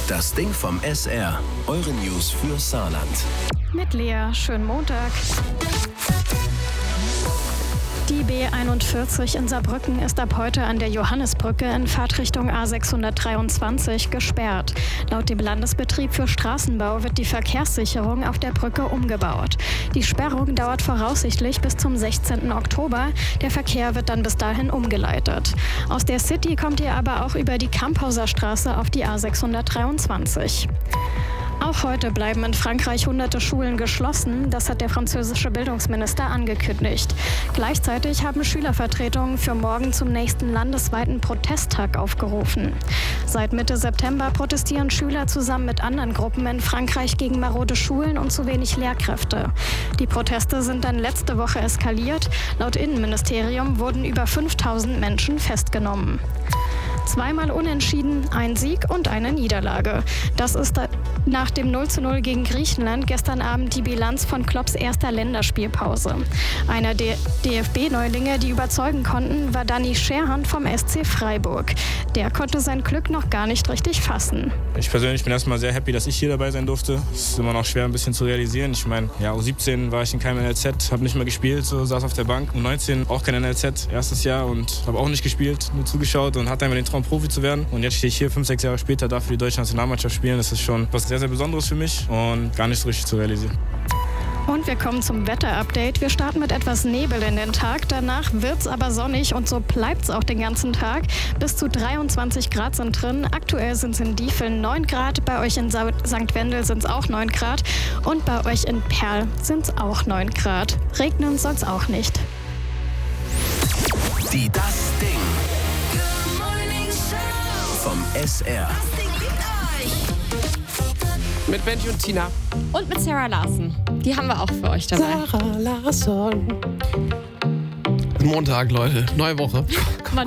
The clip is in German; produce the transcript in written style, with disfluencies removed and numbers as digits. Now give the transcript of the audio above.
Das Ding vom SR. Eure News für Saarland. Mit Lea, schönen Montag. Die B41 in Saarbrücken ist ab heute an der Johannisbrücke in Fahrtrichtung A623 gesperrt. Laut dem Landesbetrieb für Straßenbau wird die Verkehrssicherung auf der Brücke umgebaut. Die Sperrung dauert voraussichtlich bis zum 16. Oktober. Der Verkehr wird dann bis dahin umgeleitet. Aus der City kommt ihr aber auch über die Kamphauser Straße auf die A623. Auch heute bleiben in Frankreich hunderte Schulen geschlossen. Das hat der französische Bildungsminister angekündigt. Gleichzeitig haben Schülervertretungen für morgen zum nächsten landesweiten Protesttag aufgerufen. Seit Mitte September protestieren Schüler zusammen mit anderen Gruppen in Frankreich gegen marode Schulen und zu wenig Lehrkräfte. Die Proteste sind dann letzte Woche eskaliert. Laut Innenministerium wurden über 5000 Menschen festgenommen. Zweimal unentschieden, ein Sieg und eine Niederlage. Das ist nach dem 0:0 gegen Griechenland gestern Abend die Bilanz von Klopps erster Länderspielpause. Einer der DFB-Neulinge, die überzeugen konnten, war Dani Scherhand vom SC Freiburg. Der konnte sein Glück noch gar nicht richtig fassen. Ich persönlich bin erstmal sehr happy, dass ich hier dabei sein durfte. Es ist immer noch schwer ein bisschen zu realisieren. Ich meine, U17 war ich in keinem NLZ, habe nicht mehr gespielt, so saß auf der Bank. U19 auch kein NLZ, erstes Jahr und habe auch nicht gespielt, nur zugeschaut und hatte einfach den Traum, Profi zu werden. Und jetzt stehe ich hier 5-6 Jahre später, darf für die deutsche Nationalmannschaft spielen. Das ist schon was sehr, sehr Besonderes für mich und gar nicht so richtig zu realisieren. Und wir kommen zum Wetterupdate. Wir starten mit etwas Nebel in den Tag. Danach wird's aber sonnig und so bleibt's auch den ganzen Tag. Bis zu 23 Grad sind drin. Aktuell sind es in Diefeln 9 Grad. Bei euch in St. Wendel sind es auch 9 Grad. Und bei euch in Perl sind es auch 9 Grad. Regnen soll es auch nicht. Die Das Ding vom SR. Mit Benji und Tina. Und mit Sarah Larson. Die haben wir auch für euch dabei. Sarah Larson. Montag, Leute. Neue Woche. Man